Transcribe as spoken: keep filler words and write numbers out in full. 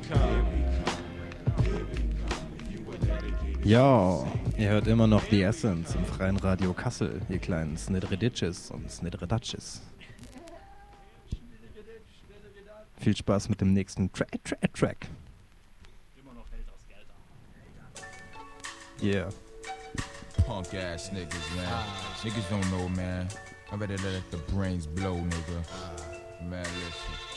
Ja, ihr hört immer noch The Essence im freien Radio Kassel, ihr kleinen Snidreditches und Snidredatches. Viel Spaß mit dem nächsten Tra Tra Track. Immer noch hält das Geld an. Yeah. Punk ass niggas, man. Niggas don't know, man. I better let the brains blow, nigga. Man, listen.